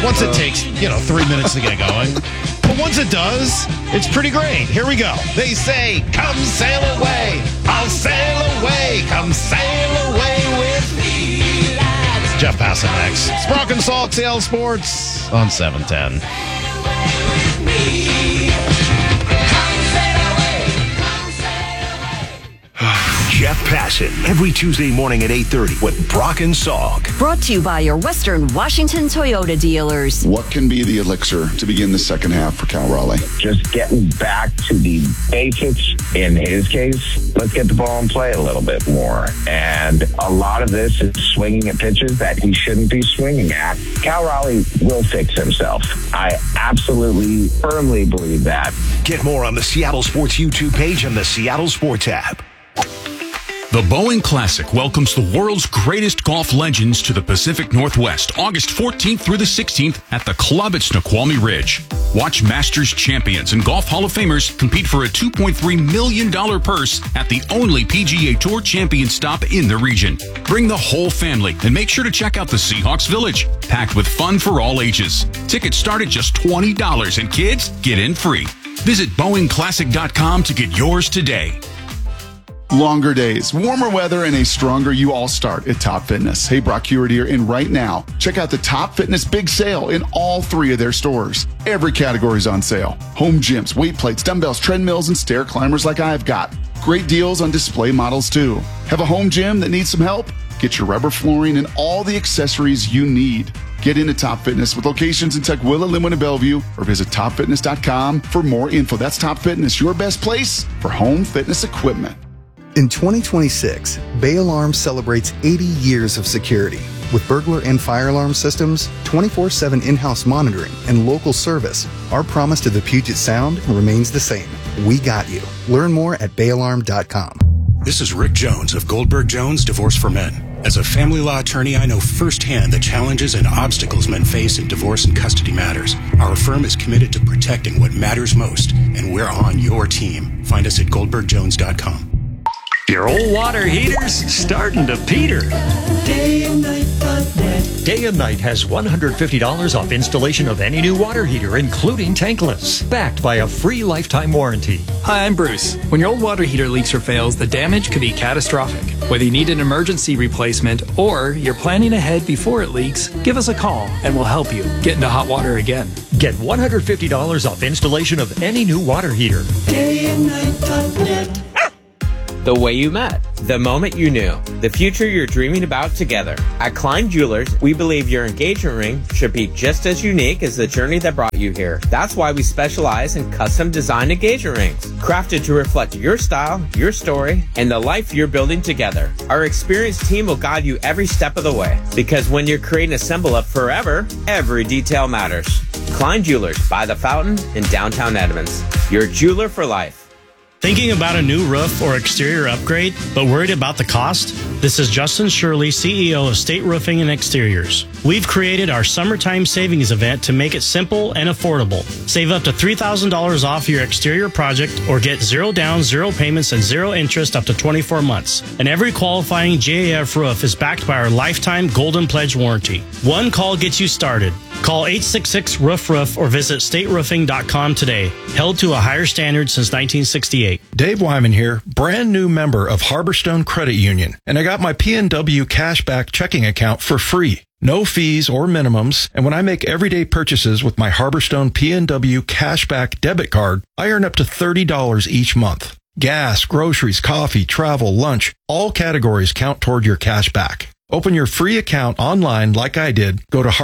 Once it takes, 3 minutes to get going. But once it does, it's pretty great. Here we go. They say, come sail away. I'll sail away. Come sail away with me. Jeff Passan next. Sprock and Salk, Seattle Sports on 710. Jeff Passan, every Tuesday morning at 8:30 with Brock and Salk. Brought to you by your Western Washington Toyota dealers. What can be the elixir to begin the second half for Cal Raleigh? Just getting back to the basics. In his case, let's get the ball and play a little bit more. And a lot of this is swinging at pitches that he shouldn't be swinging at. Cal Raleigh will fix himself. I absolutely, firmly believe that. Get more on the Seattle Sports YouTube page and the Seattle Sports app. The Boeing Classic welcomes the world's greatest golf legends to the Pacific Northwest, August 14th through the 16th at the club at Snoqualmie Ridge. Watch Masters champions and Golf Hall of Famers compete for a $2.3 million purse at the only PGA Tour champion stop in the region. Bring the whole family and make sure to check out the Seahawks Village, packed with fun for all ages. Tickets start at just $20 and kids get in free. Visit BoeingClassic.com to get yours today. Longer days, warmer weather, and a stronger you all start at Top Fitness. Hey, Brock Hewitt here, and right now, check out the Top Fitness Big Sale in all 3 of their stores. Every category is on sale. Home gyms, weight plates, dumbbells, treadmills, and stair climbers like I've got. Great deals on display models, too. Have a home gym that needs some help? Get your rubber flooring and all the accessories you need. Get into Top Fitness with locations in Tukwila, Linwood, and Bellevue, or visit topfitness.com for more info. That's Top Fitness, your best place for home fitness equipment. In 2026, Bay Alarm celebrates 80 years of security. With burglar and fire alarm systems, 24/7 in-house monitoring, and local service, our promise to the Puget Sound remains the same. We got you. Learn more at bayalarm.com. This is Rick Jones of Goldberg Jones Divorce for Men. As a family law attorney, I know firsthand the challenges and obstacles men face in divorce and custody matters. Our firm is committed to protecting what matters most, and we're on your team. Find us at goldbergjones.com. Your old water heater's starting to peter. DayandNight.net. Day and Night has $150 off installation of any new water heater, including tankless, backed by a free lifetime warranty. Hi, I'm Bruce. When your old water heater leaks or fails, the damage could be catastrophic. Whether you need an emergency replacement or you're planning ahead before it leaks, give us a call and we'll help you get into hot water again. Get $150 off installation of any new water heater. DayandNight.net. The way you met, the moment you knew, the future you're dreaming about together. At Klein Jewelers, we believe your engagement ring should be just as unique as the journey that brought you here. That's why we specialize in custom designed engagement rings, crafted to reflect your style, your story, and the life you're building together. Our experienced team will guide you every step of the way, because when you're creating a symbol of forever, every detail matters. Klein Jewelers by the Fountain in downtown Edmonds. Your jeweler for life. Thinking about a new roof or exterior upgrade, but worried about the cost? This is Justin Shirley, CEO of State Roofing and Exteriors. We've created our summertime savings event to make it simple and affordable. Save up to $3,000 off your exterior project or get 0 down, 0 payments, and 0 interest up to 24 months. And every qualifying GAF roof is backed by our lifetime Golden Pledge warranty. One call gets you started. Call 866-ROOF-ROOF or visit stateroofing.com today. Held to a higher standard since 1968. Dave Wyman here, brand new member of Harborstone Credit Union, and I got my PNW Cashback checking account for free. No fees or minimums, and when I make everyday purchases with my Harborstone PNW Cashback debit card, I earn up to $30 each month. Gas, groceries, coffee, travel, lunch, all categories count toward your cashback. Open your free account online like I did. Go to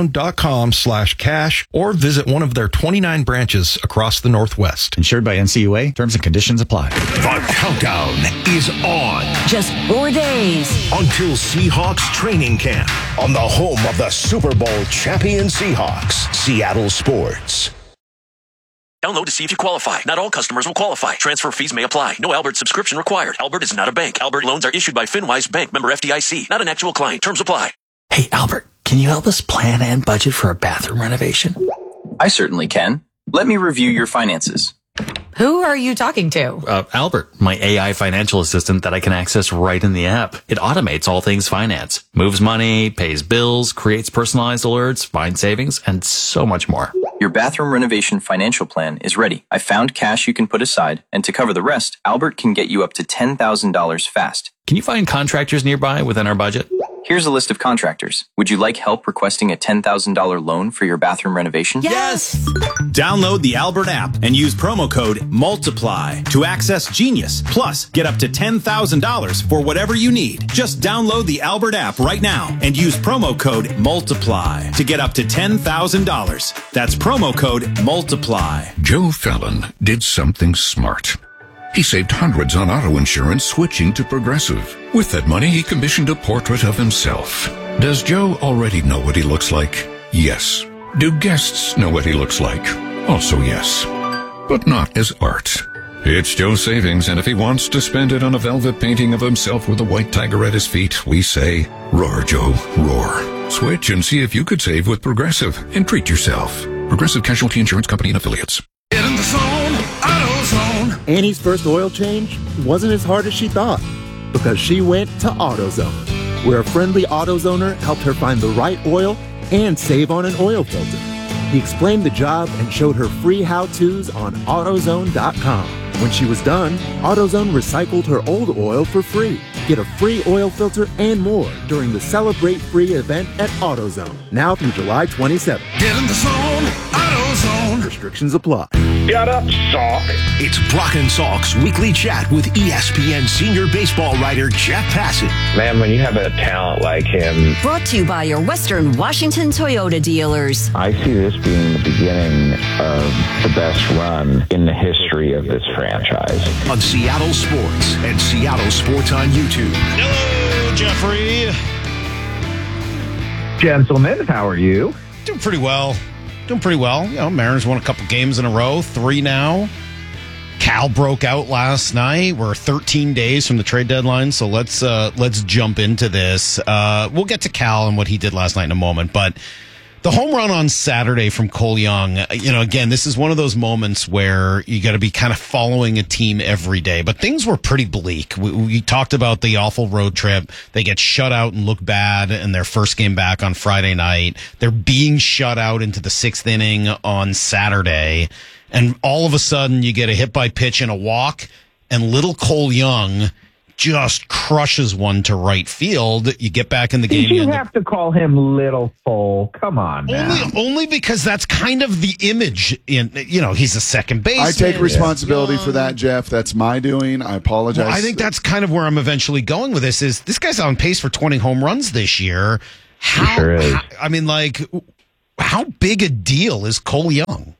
harborstone.com/cash or visit one of their 29 branches across the Northwest. Insured by NCUA. Terms and conditions apply. The countdown is on. Just 4 days until Seahawks training camp on the home of the Super Bowl champion Seahawks, Seattle Sports. Download to see if you qualify. Not all customers will qualify. Transfer fees may apply. No Albert subscription required. Albert is not a bank. Albert loans are issued by FinWise Bank, member FDIC. Not an actual client. Terms apply. Hey, Albert, can you help us plan and budget for a bathroom renovation? I certainly can. Let me review your finances. Who are you talking to? Albert, my AI financial assistant that I can access right in the app. It automates all things finance, moves money, pays bills, creates personalized alerts, finds savings, and so much more. Your bathroom renovation financial plan is ready. I found cash you can put aside, and to cover the rest, Albert can get you up to $10,000 fast. Can you find contractors nearby within our budget? Here's a list of contractors. Would you like help requesting a $10,000 loan for your bathroom renovation? Yes! Download the Albert app and use promo code MULTIPLY to access Genius. Plus, get up to $10,000 for whatever you need. Just download the Albert app right now and use promo code MULTIPLY to get up to $10,000. That's promo code MULTIPLY. Joe Fallon did something smart. He saved hundreds on auto insurance switching to Progressive. With that money, he commissioned a portrait of himself. Does Joe already know what he looks like? Yes. Do guests know what he looks like? Also yes. But not as art. It's Joe's savings, and if he wants to spend it on a velvet painting of himself with a white tiger at his feet, we say, roar, Joe, roar. Switch and see if you could save with Progressive and treat yourself. Progressive Casualty Insurance Company and Affiliates. Get in the zone, AutoZone. Annie's first oil change wasn't as hard as she thought because she went to AutoZone, where a friendly AutoZoner helped her find the right oil and save on an oil filter. He explained the job and showed her free how-tos on AutoZone.com. When she was done, AutoZone recycled her old oil for free. Get a free oil filter and more during the Celebrate Free event at AutoZone, now through July 27th. Get in the zone, AutoZone. Restrictions apply. Shut up, Salk. It's Brock and Salk's weekly chat with ESPN senior baseball writer Jeff Passan. Man, when you have a talent like him. Brought to you by your Western Washington Toyota dealers. I see this being the beginning of the best run in the history of this franchise. On Seattle Sports and Seattle Sports on YouTube. Hello, Jeffrey. Gentlemen, how are you? Doing pretty well. You know, Mariners won a couple games in a row, 3 now. Cal broke out last night. We're 13 days from the trade deadline, so let's jump into this. We'll get to Cal and what he did last night in a moment, but the home run on Saturday from Cole Young, you know, again, this is one of those moments where you got to be kind of following a team every day. But things were pretty bleak. We talked about the awful road trip. They get shut out and look bad in their first game back on Friday night. They're being shut out into the 6th inning on Saturday. And all of a sudden, you get a hit by pitch and a walk, and little Cole Young just crushes one to right field. You get back in the game. You have to call him Little Cole. Come on, man. Only because that's kind of the image. He's a second baseman. I take responsibility for that, Jeff. That's my doing. I apologize. Well, I think that's kind of where I'm eventually going with this. Is this guy's on pace for 20 home runs this year? Sure is. How big a deal is Cole Young?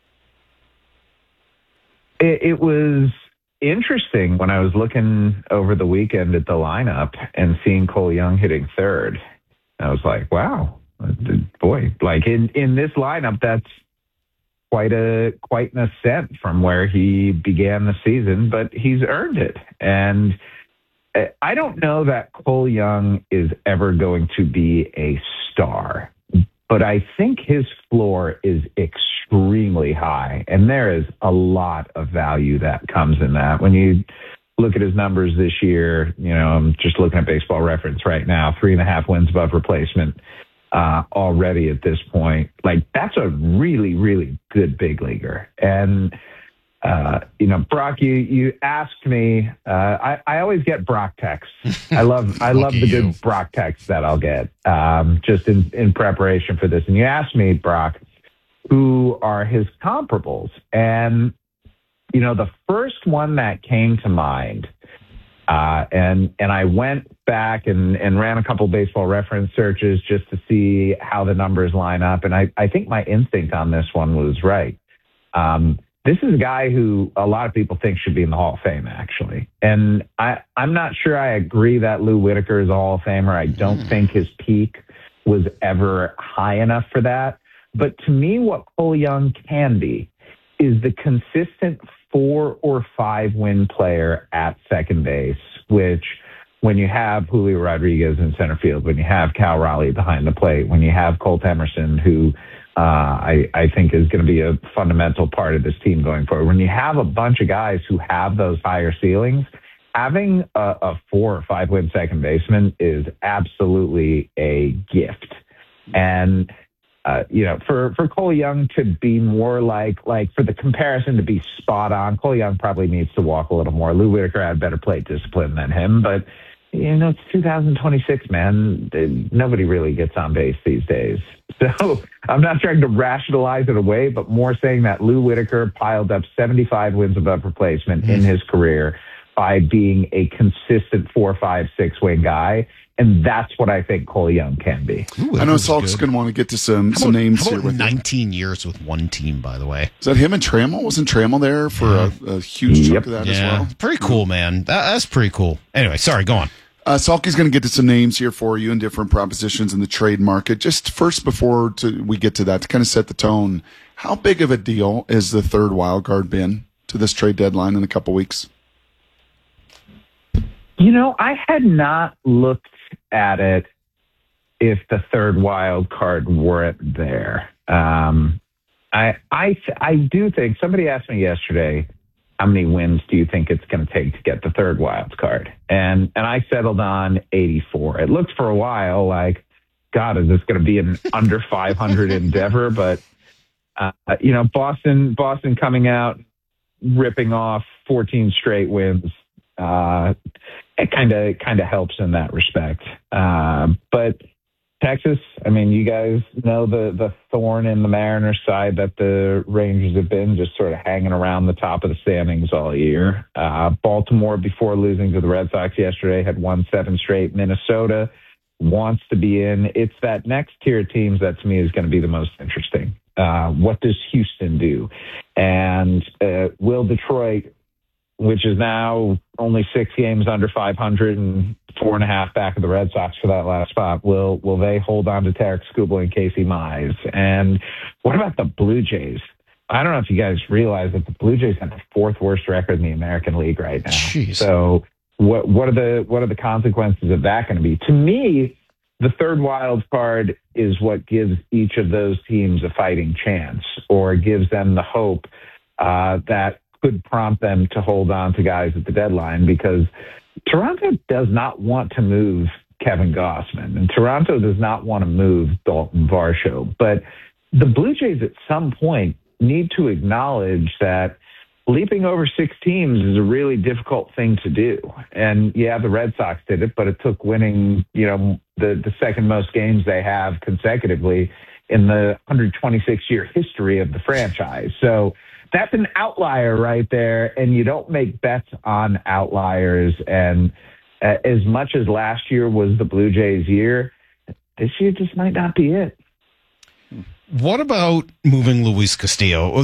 It was interesting when I was looking over the weekend at the lineup and seeing Cole Young hitting third. I was like, wow, boy, like in this lineup, that's quite an ascent from where he began the season, but he's earned it. And I don't know that Cole Young is ever going to be a star, but I think his floor is extremely high, and there is a lot of value that comes in that. When you look at his numbers this year, you know, I'm just looking at Baseball Reference right now, 3.5 wins above replacement already at this point. Like, that's a really, really good big leaguer. And, Brock, you asked me, I always get Brock texts. I love the good Brock texts that I'll get just in preparation for this. And you asked me, Brock, who are his comparables? And, the first one that came to mind, and I went back and ran a couple Baseball Reference searches just to see how the numbers line up. And I think my instinct on this one was right. This is a guy who a lot of people think should be in the Hall of Fame, actually. And I'm not sure I agree that Lou Whitaker is a Hall of Famer. I don't think his peak was ever high enough for that. But to me, what Cole Young can be is the consistent 4 or 5 win player at second base, which when you have Julio Rodriguez in center field, when you have Cal Raleigh behind the plate, when you have Colt Emerson, who I think is going to be a fundamental part of this team going forward. When you have a bunch of guys who have those higher ceilings, having a 4 or 5 win second baseman is absolutely a gift. And, for Cole Young to be more like for the comparison to be spot on, Cole Young probably needs to walk a little more. Lou Whitaker had better plate discipline than him, but it's 2026, man. Nobody really gets on base these days. So I'm not trying to rationalize it away, but more saying that Lou Whitaker piled up 75 wins above replacement in his career by being a consistent 4, 5, 6 win guy. And that's what I think Cole Young can be. I know Salk's going to want to get to some names here. With 19 years with one team, by the way. Is that him and Trammell? Wasn't Trammell there for a huge chunk of that as well? Pretty cool, man. That's pretty cool. Anyway, sorry, go on. Salky's going to get to some names here for you and different propositions in the trade market. Just first, before we get to that, to kind of set the tone, how big of a deal is the third wild card been to this trade deadline in a couple weeks? I had not looked at it if the third wild card weren't there. I do think somebody asked me yesterday, how many wins do you think it's going to take to get the third wild card? And I settled on 84. It looked for a while like, God, is this going to be an under 500 endeavor? But Boston coming out, ripping off 14 straight wins. It kind of helps in that respect. But Texas, you guys know the thorn in the Mariners' side that the Rangers have been, just sort of hanging around the top of the standings all year. Baltimore, before losing to the Red Sox yesterday, had won 7 straight. Minnesota wants to be in. It's that next tier of teams that to me is going to be the most interesting. What does Houston do? And will Detroit, which is now only 6 games under 500 and 4.5 back of the Red Sox for that last spot, will they hold on to Tarik Skubal and Casey Mize? And what about the Blue Jays? I don't know if you guys realize that the Blue Jays have the 4th worst record in the American League right now. Jeez. So what are the consequences of that going to be? To me, the third wild card is what gives each of those teams a fighting chance, or gives them the hope that could prompt them to hold on to guys at the deadline, because Toronto does not want to move Kevin Gausman, and Toronto does not want to move Dalton Varsho. But the Blue Jays at some point need to acknowledge that leaping over 6 teams is a really difficult thing to do. And the Red Sox did it, but it took winning, the second most games they have consecutively in the 126-year history of the franchise. So that's an outlier right there, and you don't make bets on outliers. And as much as last year was the Blue Jays' year, this year just might not be it. What about moving Luis Castillo?